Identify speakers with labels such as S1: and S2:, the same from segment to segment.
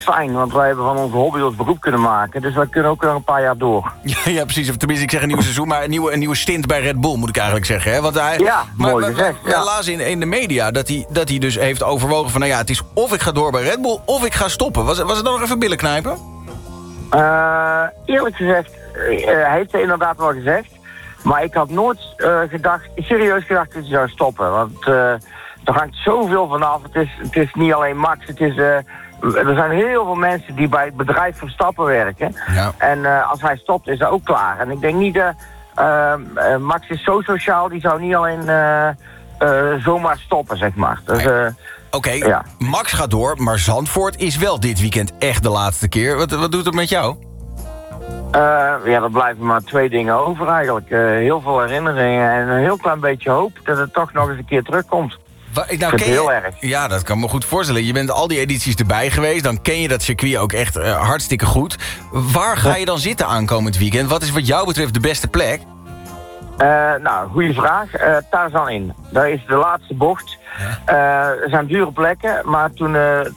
S1: fijn, want wij hebben van onze hobby ons beroep kunnen maken. Dus wij kunnen ook nog een paar jaar door.
S2: Ja, precies. Of tenminste, ik zeg een nieuw seizoen, maar een nieuwe stint bij Red Bull, moet ik eigenlijk zeggen. Hè? Want hij,
S1: ja, mooi gezegd.
S2: Ja. Laat in de media dat hij dus heeft overwogen van... nou ja, het is of ik ga door bij Red Bull, of ik ga stoppen. Was het dan nog even billen knijpen?
S1: Eerlijk gezegd, hij heeft het inderdaad wel gezegd. Maar ik had nooit serieus gedacht dat hij zou stoppen. Want er hangt zoveel vanaf. Het is niet alleen Max, er zijn heel veel mensen die bij het bedrijf Verstappen werken. Ja. En als hij stopt is dat ook klaar. En ik denk niet dat... Max is zo sociaal, die zou niet alleen zomaar stoppen, zeg maar. Dus,
S2: Oké, ja. Max gaat door, maar Zandvoort is wel dit weekend echt de laatste keer. Wat doet het met jou?
S1: Er blijven maar 2 dingen over eigenlijk. Heel veel herinneringen en een heel klein beetje hoop dat het toch nog eens een keer terugkomt. Heel erg.
S2: Ja, dat kan me goed voorstellen. Je bent al die edities erbij geweest. Dan ken je dat circuit ook echt hartstikke goed. Waar ga je dan zitten aankomend weekend? Wat is wat jou betreft de beste plek?
S1: Goede vraag. Tarzan in. Daar is de laatste bocht. Ja. Er zijn dure plekken. Maar toen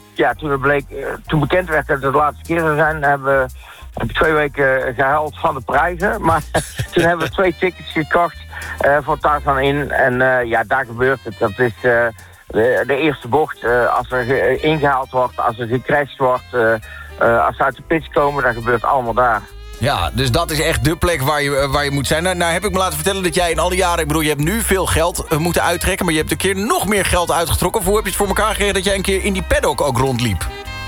S1: bekend werd dat het de laatste keer zou zijn... heb ik 2 weken gehuild van de prijzen. Maar toen hebben we 2 tickets gekocht voor Tarzan in. En daar gebeurt het. Dat is de eerste bocht. Als er ingehaald wordt, als er gecrashed wordt... als ze uit de pits komen, dan gebeurt allemaal daar.
S2: Ja, dus dat is echt de plek waar je moet zijn. Nou heb ik me laten vertellen dat jij in al die jaren... Ik bedoel, je hebt nu veel geld moeten uittrekken... maar je hebt een keer nog meer geld uitgetrokken. Of hoe heb je het voor elkaar gekregen dat jij een keer in die paddock ook rondliep?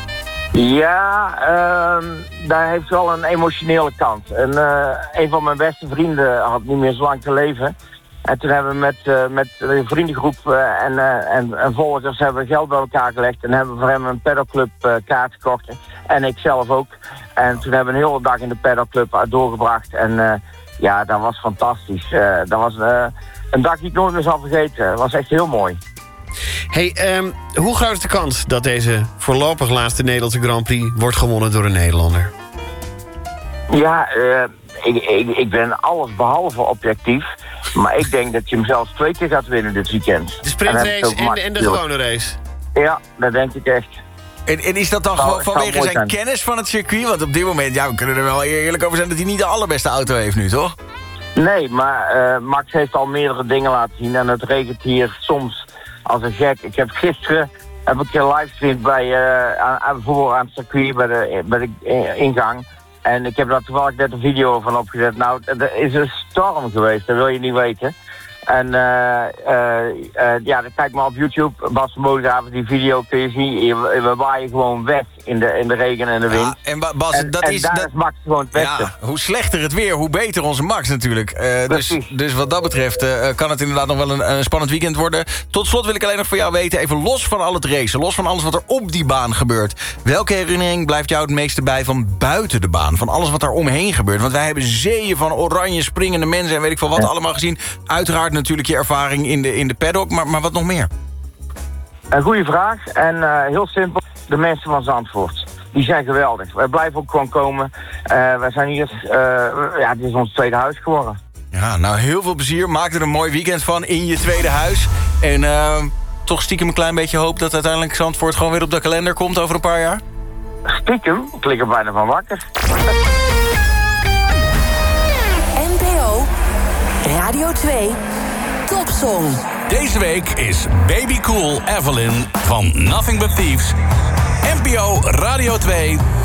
S1: Ja, daar heeft wel een emotionele kant. En een van mijn beste vrienden had niet meer zo lang te leven. En toen hebben we met een vriendengroep en volgers hebben geld bij elkaar gelegd... en hebben voor hem een paddockclub kaart gekocht. En ik zelf ook. En toen hebben we een hele dag in de paddockclub doorgebracht. En dat was fantastisch. Dat was een dag die ik nooit meer zal vergeten. Dat was echt heel mooi.
S3: Hey, hoe groot is de kans dat deze voorlopig laatste Nederlandse Grand Prix... wordt gewonnen door een Nederlander?
S1: Ja, ik ben alles behalve objectief. Maar ik denk dat je hem zelfs 2 keer gaat winnen dit weekend.
S3: De sprintrace en de gewone race?
S1: Ja, dat denk ik echt.
S2: En is dat dan gewoon vanwege zijn kennis van het circuit? Want op dit moment, we kunnen er wel eerlijk over zijn... dat hij niet de allerbeste auto heeft nu, toch?
S1: Nee, maar Max heeft al meerdere dingen laten zien. En het regent hier soms als een gek. Ik heb gisteren een livestreamd voor aan het circuit bij de ingang. En ik heb daar toevallig net een video van opgezet. Nou, er is een storm geweest, dat wil je niet weten. En kijk maar op YouTube, Bas Modegraven, die video kun je zien. We waaien gewoon weg in de regen en de wind.
S2: Ja, en Bas, daar is
S1: Max gewoon het beste.
S2: Ja, hoe slechter het weer, hoe beter onze Max natuurlijk. Dus wat dat betreft kan het inderdaad nog wel een spannend weekend worden. Tot slot wil ik alleen nog voor jou weten, even los van al het racen, los van alles wat er op die baan gebeurt. Welke herinnering blijft jou het meeste bij van buiten de baan? Van alles wat daar omheen gebeurt? Want wij hebben zeeën van oranje springende mensen en weet ik veel wat allemaal gezien. Uiteraard natuurlijk je ervaring in de paddock, maar wat nog meer?
S1: Een goede vraag en heel simpel. De mensen van Zandvoort. Die zijn geweldig. Wij blijven ook gewoon komen. Wij zijn hier... het is ons tweede huis geworden.
S2: Ja, nou heel veel plezier. Maak er een mooi weekend van in je tweede huis. En toch stiekem een klein beetje hoop dat uiteindelijk Zandvoort gewoon weer op de kalender komt over een paar jaar?
S1: Stiekem? Ik lig er bijna van wakker.
S4: NPO Radio 2 Topsong.
S5: Deze week is Baby Cool Evelyn van Nothing But Thieves. NPO Radio 2